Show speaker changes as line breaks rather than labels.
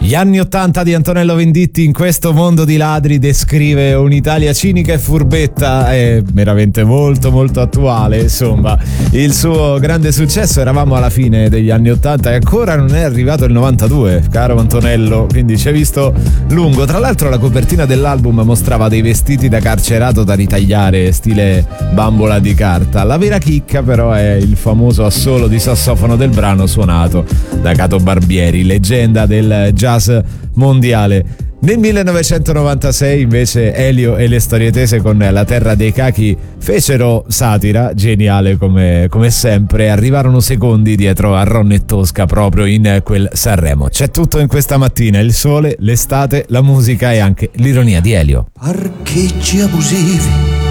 Gli anni '80 di Antonello Venditti in questo mondo di ladri descrive un'Italia cinica e furbetta, è veramente molto molto attuale. Insomma, il suo grande successo, eravamo alla fine degli anni '80 e ancora non è arrivato il '92, caro Antonello, quindi ci hai visto lungo. Tra l'altro la copertina dell'album mostrava dei vestiti da carcerato da ritagliare stile bambola di carta. La vera chicca però è il famoso assolo di sassofono del brano suonato da Cato Barbieri, leggenda del jazz mondiale. Nel 1996 invece Elio e le Storie Tese con La Terra dei Cachi fecero satira, geniale come sempre, arrivarono secondi dietro a Ron e Tosca proprio in quel Sanremo. C'è tutto in questa mattina: il sole, l'estate, la musica e anche l'ironia di Elio.
Parcheggi abusivi,